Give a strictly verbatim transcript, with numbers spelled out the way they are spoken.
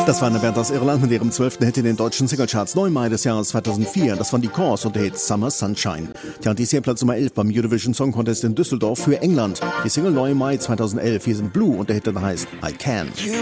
Das war eine Band aus Irland mit ihrem zwölften Hit in den deutschen Singlecharts neun Mai des Jahres zweitausendvier. Das waren die Cause und der Hit Summer Sunshine. Tja, und dies hier Platz Nummer elf beim Eurovision Song Contest in Düsseldorf für England. Die Single neun Mai zweitausendelf. Hier sind Blue und der Hit, der heißt I Can.